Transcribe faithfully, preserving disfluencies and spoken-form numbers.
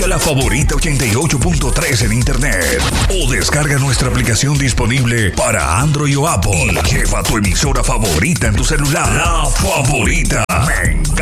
La Favorita ochenta y ocho punto tres en internet. O descarga nuestra aplicación disponible para Android o Apple. Y lleva tu emisora favorita en tu celular. La Favorita. Me